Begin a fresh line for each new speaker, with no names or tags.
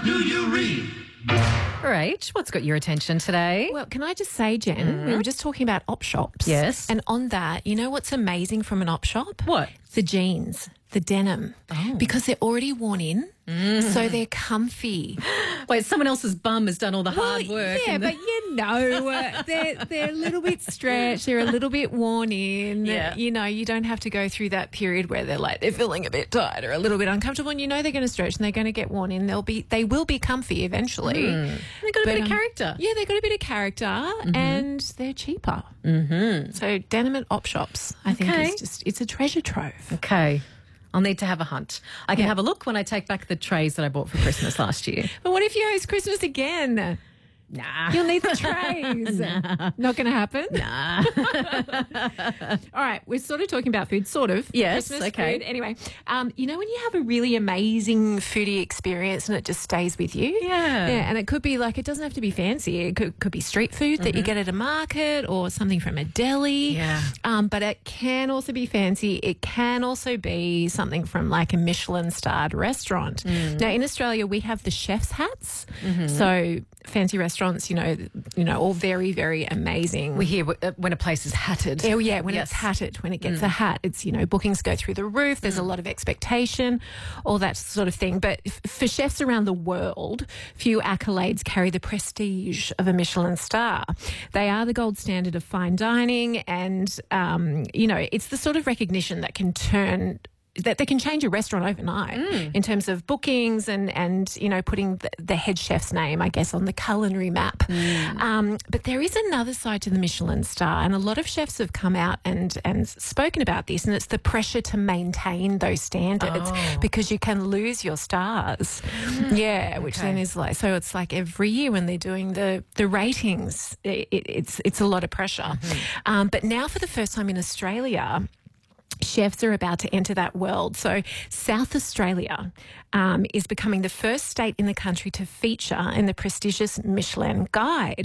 do you read?
All right, what's got your attention today?
Well, can I just say, Jen, we were just talking about op shops.
Yes.
And on that, you know what's amazing from an op shop?
What?
The jeans, the denim.
Oh.
Because they're already worn in, so they're comfy.
Wait, someone else's bum has done all the hard work.
Yeah,
and
but you know, they're a little bit stretched, they're a little bit worn in.
Yeah.
You know, you don't have to go through that period where they're feeling a bit tight or a little bit uncomfortable, and you know they're going to stretch and they're going to get worn in. They will be comfy eventually.
They've got a bit of character.
Yeah, they've got a bit of character and they're cheaper. So denim at op shops, I think,
Okay.
is it's a treasure trove.
Okay. I'll need to have a hunt. I can have a look when I take back the trays that I bought for Christmas last year.
But what if you host Christmas again?
Nah.
You'll need the trays. Not going to happen?
Nah.
All right, we're sort of talking about food, sort of.
Yes,
Christmas
okay.
food. Anyway, you know when you have a really amazing foodie experience and it just stays with you?
Yeah.
Yeah, and it could be like, it doesn't have to be fancy. It could be street food that you get at a market or something from a deli.
Yeah.
But it can also be fancy. It can also be something from like a Michelin-starred restaurant. Now, in Australia, we have the chef's hats. So fancy restaurants, you know, all very, very amazing.
We hear when a place is hatted.
Oh, yeah, when
Yes.
it's hatted, when it gets a hat, it's, you know, bookings go through the roof. There's a lot of expectation, all that sort of thing. But for chefs around the world, few accolades carry the prestige of a Michelin star. They are the gold standard of fine dining and, you know, it's the sort of recognition that can that they can change a restaurant overnight in terms of bookings and you know, putting the head chef's name, I guess, on the culinary map. But there is another side to the Michelin star, and a lot of chefs have come out and spoken about this, and it's the pressure to maintain those standards because you can lose your stars. Yeah, which then is like, so it's like every year when they're doing the ratings, it's a lot of pressure. But now for the first time in Australia, chefs are about to enter that world. So South Australia is becoming the first state in the country to feature in the prestigious Michelin Guide.